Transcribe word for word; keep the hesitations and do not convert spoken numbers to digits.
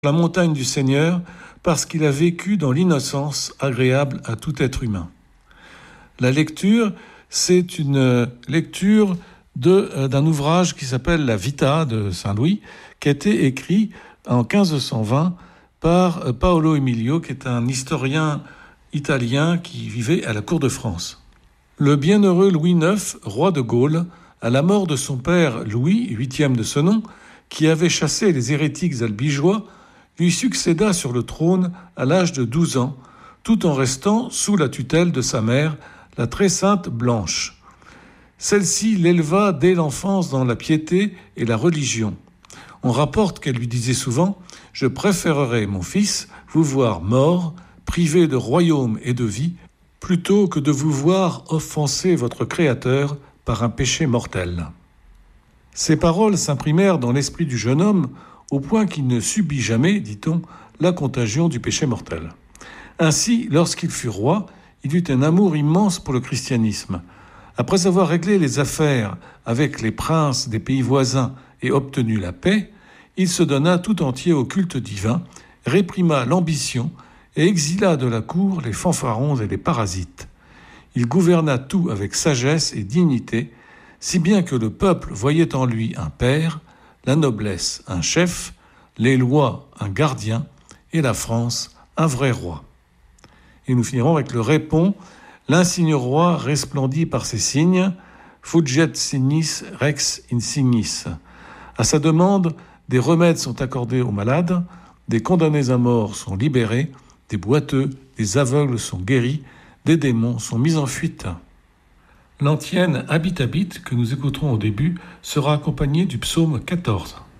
la montagne du Seigneur parce qu'il a vécu dans l'innocence agréable à tout être humain. La lecture, c'est une lecture de, euh, d'un ouvrage qui s'appelle La Vita de Saint-Louis, qui a été écrit en quinze cent vingt par euh, Paolo Emilio, qui est un historien italien qui vivait à la cour de France. Le bienheureux Louis neuf, roi de Gaule, à la mort de son père Louis, huitième de ce nom, qui avait chassé les hérétiques albigeois, lui succéda sur le trône à l'âge de douze ans, tout en restant sous la tutelle de sa mère, la très sainte Blanche. Celle-ci l'éleva dès l'enfance dans la piété et la religion. On rapporte qu'elle lui disait souvent « Je préférerais, mon fils, vous voir mort, privé de royaume et de vie, plutôt que de vous voir offenser votre Créateur par un péché mortel. » Ces paroles s'imprimèrent dans l'esprit du jeune homme au point qu'il ne subit jamais, dit-on, la contagion du péché mortel. Ainsi, lorsqu'il fut roi, il eut un amour immense pour le christianisme. Après avoir réglé les affaires avec les princes des pays voisins et obtenu la paix, il se donna tout entier au culte divin, réprima l'ambition et exila de la cour les fanfarons et les parasites. Il gouverna tout avec sagesse et dignité, si bien que le peuple voyait en lui un père, la noblesse un chef, les lois un gardien et la France un vrai roi. Et nous finirons avec le répond « L'insigne roi resplendit par ses signes, fugit signis rex insignis ». À sa demande, des remèdes sont accordés aux malades, des condamnés à mort sont libérés, des boiteux, des aveugles sont guéris, des démons sont mis en fuite. L'antienne Habit Habit, que nous écouterons au début, sera accompagnée du psaume quatorze.